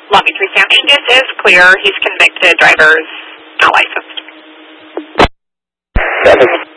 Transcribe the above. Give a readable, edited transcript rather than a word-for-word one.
Long Beach Police County. It is clear. He's convicted. Driver's not licensed.